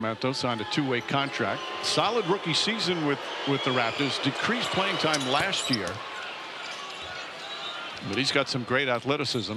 Sacramento signed a two-way contract. Solid rookie season with the Raptors. Decreased playing time last year, but he's got some great athleticism.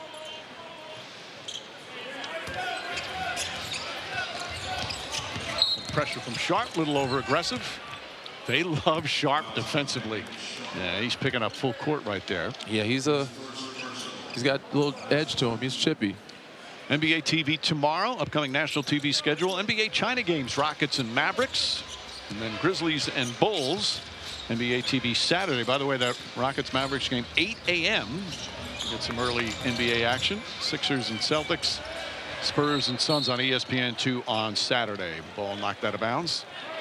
Some pressure from Sharp, a little over aggressive. They love Sharp defensively. Yeah, he's picking up full court right there. Yeah, he's got a little edge to him. He's chippy. NBA TV tomorrow, upcoming national TV schedule. NBA China games, Rockets and Mavericks, and then Grizzlies and Bulls. NBA TV Saturday. By the way, that Rockets Mavericks game 8 a.m. Get some early NBA action. Sixers and Celtics, Spurs and Suns on ESPN2 on Saturday. Ball knocked out of bounds.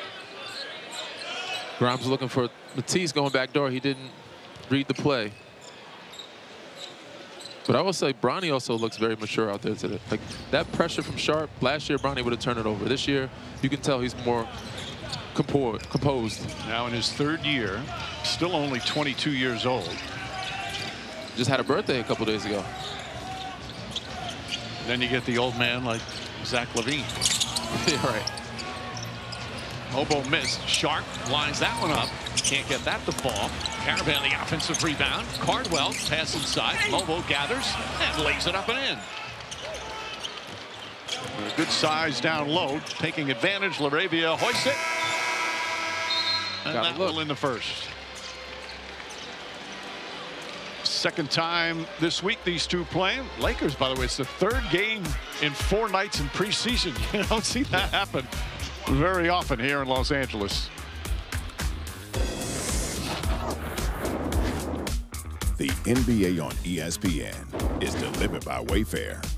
Grimes looking for Matisse going back door. He didn't read the play. But I will say Bronny also looks very mature out there today. Like that pressure from Sharp, last year Bronny would have turned it over. This year you can tell he's more composed. Now in his third year, still only 22 years old. Just had a birthday a couple days ago. Then you get the old man like Zach LaVine. Yeah, right. Mobo missed. Sharp lines that one up. Can't get that to fall. Caravan the offensive rebound. Cardwell pass inside. Mobo gathers and lays it up and in. A good size down low. Taking advantage. LaRavia hoists it. And that will in the first. Second time this week these two playing. Lakers, by the way, it's the third game in 4 nights in preseason. You don't see that happen very often here in Los Angeles. The NBA on ESPN is delivered by Wayfair.